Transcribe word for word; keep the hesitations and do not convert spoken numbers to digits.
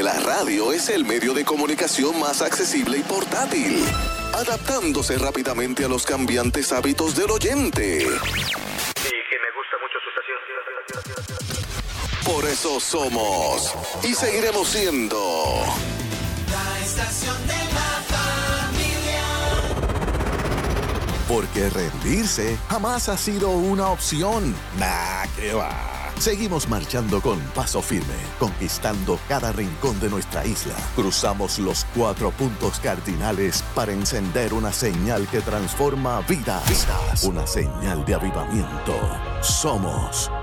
La radio es el medio de comunicación más accesible y portátil, adaptándose rápidamente a los cambiantes hábitos del oyente. Y que me gusta mucho su estación. Por eso somos y seguiremos siendo la estación de la familia. Porque rendirse jamás ha sido una opción. Nah, qué va. Seguimos marchando con paso firme, conquistando cada rincón de nuestra isla. Cruzamos los cuatro puntos cardinales para encender una señal que transforma vidas. Vidas. Una señal de avivamiento. Somos